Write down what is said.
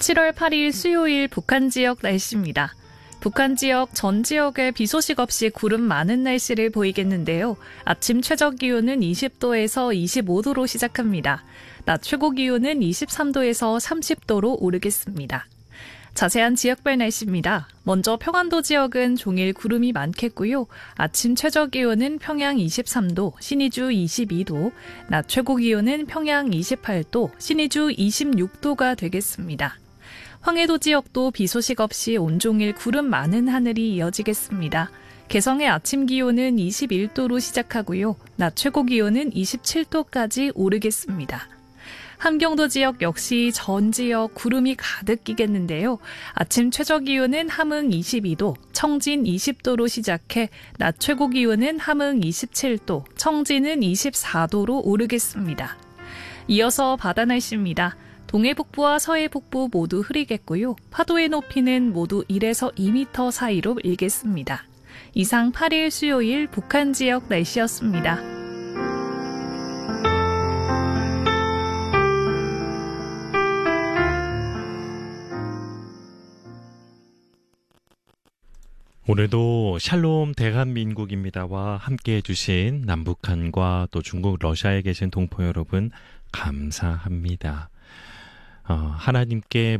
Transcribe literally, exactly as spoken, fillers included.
칠월 팔일 수요일 북한 지역 날씨입니다. 북한 지역 전 지역에 비 소식 없이 구름 많은 날씨를 보이겠는데요. 아침 최저 기온은 이십 도에서 이십오 도로 시작합니다. 낮 최고 기온은 이십삼 도에서 삼십 도로 오르겠습니다. 자세한 지역별 날씨입니다. 먼저 평안도 지역은 종일 구름이 많겠고요. 아침 최저 기온은 평양 이십삼 도, 신의주 이십이 도, 낮 최고 기온은 평양 이십팔 도, 신의주 이십육 도가 되겠습니다. 황해도 지역도 비 소식 없이 온종일 구름 많은 하늘이 이어지겠습니다. 개성의 아침 기온은 이십일 도로 시작하고요. 낮 최고 기온은 이십칠 도까지 오르겠습니다. 함경도 지역 역시 전 지역 구름이 가득 끼겠는데요. 아침 최저 기온은 함흥 이십이 도, 청진 이십 도로 시작해 낮 최고 기온은 함흥 이십칠 도, 청진은 이십사 도로 오르겠습니다. 이어서 바다 날씨입니다. 동해 북부와 서해 북부 모두 흐리겠고요. 파도의 높이는 모두 일에서 이 미터 사이로 일겠습니다. 이상 팔일 수요일 북한 지역 날씨였습니다. 오늘도 샬롬 대한민국입니다와 함께해 주신 남북한과 또 중국 러시아에 계신 동포 여러분 감사합니다. 어, 하나님께